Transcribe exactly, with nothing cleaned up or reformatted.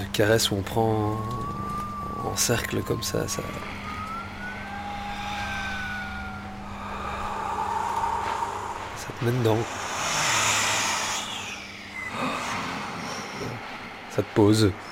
de caresse où on prend en, en cercle comme ça, ça... Ça te met dedans. Ça te pose.